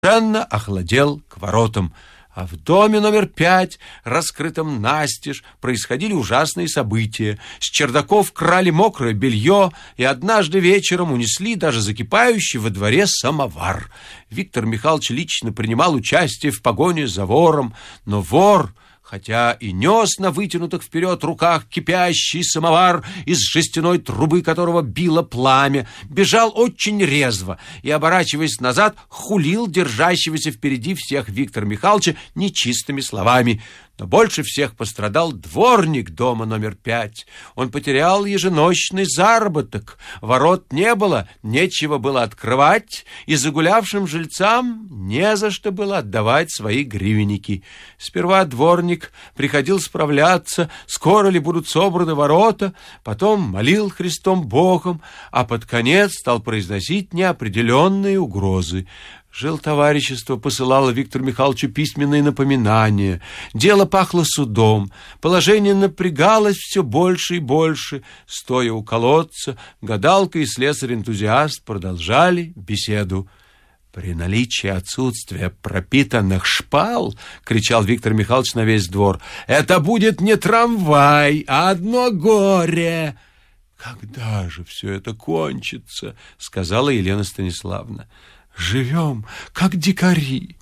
совершенно охладел к воротам. А в доме номер 5, раскрытом настежь, происходили ужасные события. С чердаков крали мокрое белье и однажды вечером унесли даже закипающий во дворе самовар. Виктор Михайлович лично принимал участие в погоне за вором, но вор, хотя и нес на вытянутых вперед руках кипящий самовар, из жестяной трубы которого било пламя, бежал очень резво и, оборачиваясь назад, хулил держащегося впереди всех Виктора Михайловича нечистыми словами. Но больше всех пострадал дворник дома номер 5. Он потерял еженочный заработок. Ворот не было, нечего было открывать, и загулявшим жильцам не за что было отдавать свои гривенники. Сперва дворник приходил справляться, скоро ли будут собраны ворота, потом молил Христом Богом, а под конец стал произносить неопределенные угрозы. Жилтоварищество посылало Виктору Михайловичу письменные напоминания. Дело пахло судом. Положение напрягалось все больше и больше. Стоя у колодца, гадалка и слесарь-энтузиаст продолжали беседу. «При наличии отсутствия пропитанных шпал, — кричал Виктор Михайлович на весь двор, — это будет не трамвай, а одно горе!» «Когда же все это кончится? — сказала Елена Станиславовна. — Живем, как дикари.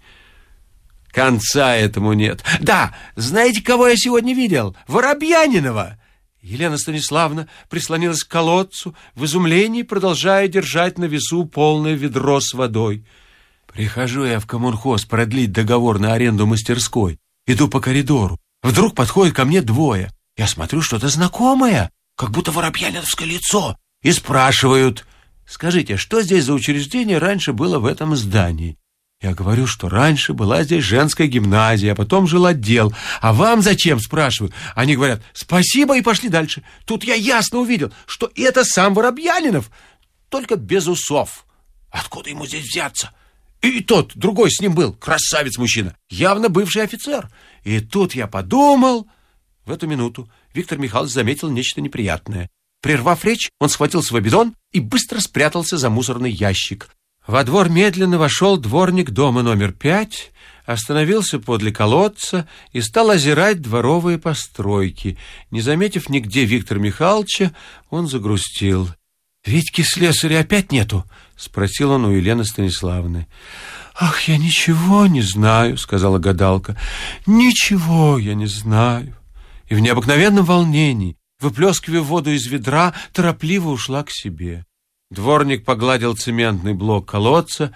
Конца этому нет. Да, знаете, кого я сегодня видел? Воробьянинова. Елена Станиславовна прислонилась к колодцу, в изумлении продолжая держать на весу полное ведро с водой. Прихожу я в коммунхоз продлить договор на аренду мастерской. Иду по коридору. Вдруг подходит ко мне двое. Я смотрю, что-то знакомое, как будто воробьяниновское лицо. И спрашивают: «Скажите, что здесь за учреждение раньше было в этом здании?» Я говорю, что раньше была здесь женская гимназия, а потом жил отдел. «А вам зачем?» — спрашиваю. Они говорят: «Спасибо», и пошли дальше. Тут я ясно увидел, что это сам Воробьянинов, только без усов. Откуда ему здесь взяться? И тот, другой с ним был, красавец-мужчина, явно бывший офицер. И тут я подумал... В эту минуту Виктор Михайлович заметил нечто неприятное. Прервав речь, он схватил свой бидон и быстро спрятался за мусорный ящик. Во двор медленно вошел дворник дома номер 5, остановился подле колодца и стал озирать дворовые постройки. Не заметив нигде Виктора Михайловича, он загрустил. «Витьки слесаря опять нету?» — спросил он у Елены Станиславовны. «Ах, я ничего не знаю», — сказала гадалка. «Ничего я не знаю». И в необыкновенном волнении, выплескивая воду из ведра, торопливо ушла к себе. Дворник погладил цементный блок колодца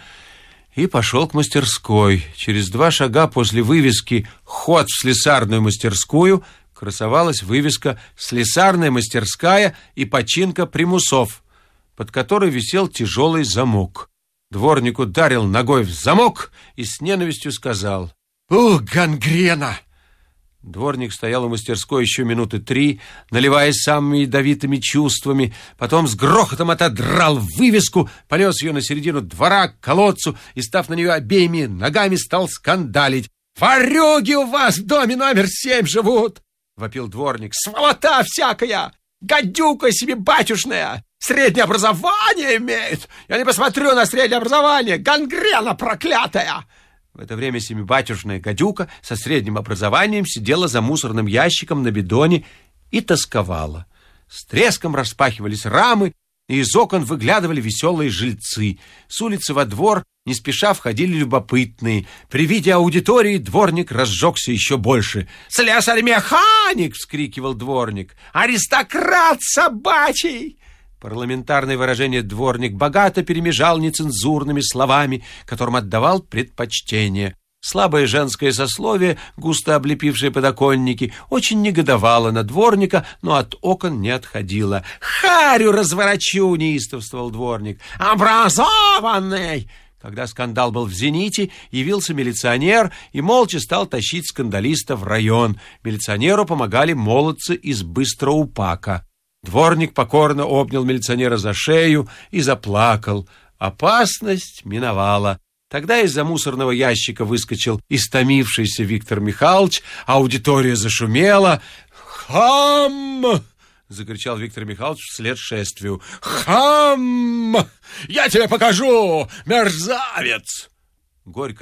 и пошел к мастерской. Через 2 шага после вывески «Ход в слесарную мастерскую» красовалась вывеска «Слесарная мастерская и починка примусов», под которой висел тяжелый замок. Дворник ударил ногой в замок и с ненавистью сказал: «Ух, гангрена!» Дворник стоял у мастерской еще минуты 3, наливаясь самыми ядовитыми чувствами, потом с грохотом отодрал вывеску, понес ее на середину двора к колодцу и, став на нее обеими ногами, стал скандалить. «Ворюги у вас в доме номер 7 живут!» — вопил дворник. «Сволота всякая! Гадюка себе батюшная! Среднее образование имеет! Я не посмотрю на среднее образование! Гангрена проклятая!» В это время семибатюшная гадюка со средним образованием сидела за мусорным ящиком на бидоне и тосковала. С треском распахивались рамы, и из окон выглядывали веселые жильцы. С улицы во двор не спеша входили любопытные. При виде аудитории дворник разжегся еще больше. «Слесарь-механик!» — вскрикивал дворник. «Аристократ собачий!» Парламентарное выражение «дворник» богато перемежал нецензурными словами, которым отдавал предпочтение. Слабое женское сословие, густо облепившее подоконники, очень негодовало на дворника, но от окон не отходило. «Харю разворочу!» — неистовствовал дворник. «Образованный!» Когда скандал был в зените, явился милиционер и молча стал тащить скандалиста в район. Милиционеру помогали молодцы из Быстроупака. Дворник покорно обнял милиционера за шею и заплакал. Опасность миновала. Тогда из-за мусорного ящика выскочил истомившийся Виктор Михайлович, аудитория зашумела. «Хам!» — закричал Виктор Михайлович вслед шествию. «Хам! Я тебе покажу, мерзавец!» горько